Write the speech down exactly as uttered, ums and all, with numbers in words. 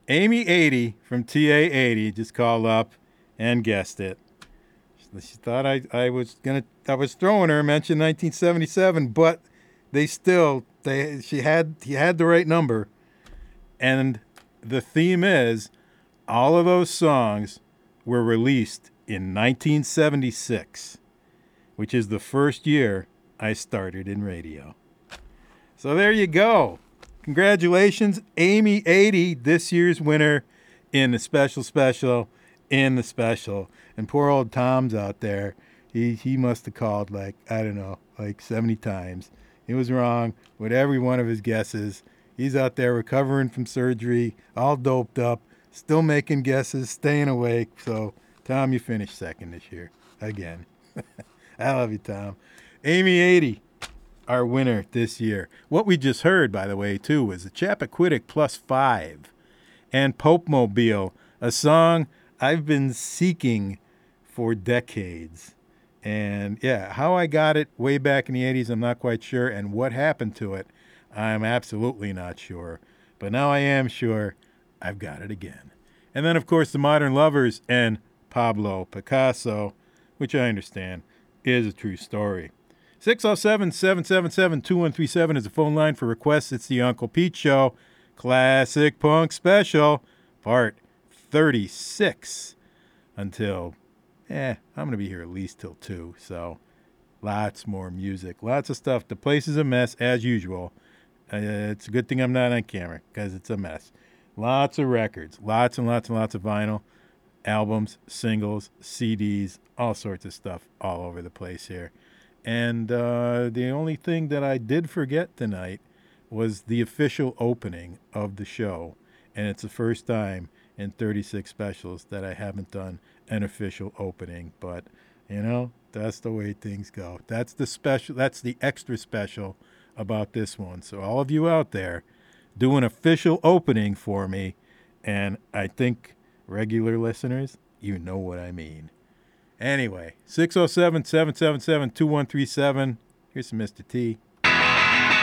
Amy eighty from T A eighty just called up and guessed it. She thought I, I was gonna I was throwing her, mentioned nineteen seventy-seven, but they still they she had he had the right number, and the theme is all of those songs were released in nineteen seventy-six, which is the first year I started in radio. So there you go. Congratulations, Amy eighty, this year's winner in the special special in the special. And poor old Tom's out there. He he must have called like, I don't know, like seventy times. He was wrong with every one of his guesses. He's out there recovering from surgery, all doped up, still making guesses, staying awake. So, Tom, you finished second this year. Again. I love you, Tom. Amy eighty, our winner this year. What we just heard, by the way, too, was the Chappaquiddick Plus Five and Pope Mobile, a song I've been seeking for decades. And yeah, how I got it way back in the eighties, I'm not quite sure. And what happened to it, I'm absolutely not sure. But now I am sure I've got it again. And then, of course, the Modern Lovers and Pablo Picasso, which I understand is a true story. six oh seven, seven seven seven, two one three seven is the phone line for requests. It's the Uncle Pete Show, Classic Punk Special, part thirty-six. Until, eh, I'm going to be here at least till two, so lots more music, lots of stuff. The place is a mess, as usual. Uh, it's a good thing I'm not on camera, because it's a mess. Lots of records, lots and lots and lots of vinyl, albums, singles, C Ds, all sorts of stuff all over the place here. And uh, the only thing that I did forget tonight was the official opening of the show. And it's the first time in thirty-six specials that I haven't done an official opening. But, you know, that's the way things go. That's the special, that's the extra special about this one. So all of you out there, do an official opening for me. And I think regular listeners, you know what I mean. Anyway, six oh seven, seven seven seven, two one three seven. Here's some Mister T.